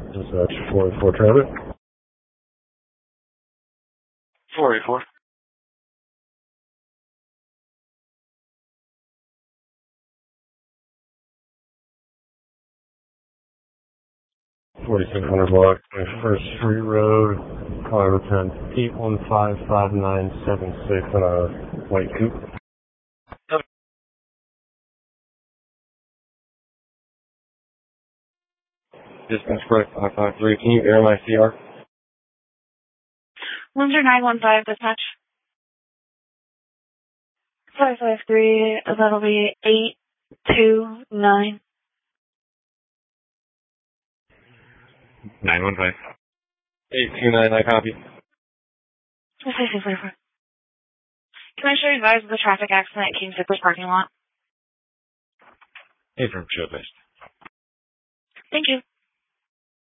Dispatch 484 traffic. 484. $4,600 block, 21st Street Road, Colorado 10, 8155976 on a white coupe. Distance correct 553. Can you air my CR? Windsor 915 dispatch. 553, that'll be 829. 915. 829, I copy. Can I show you advise of the traffic accident at King Zippers parking lot? Hey, from Show Based. Thank you.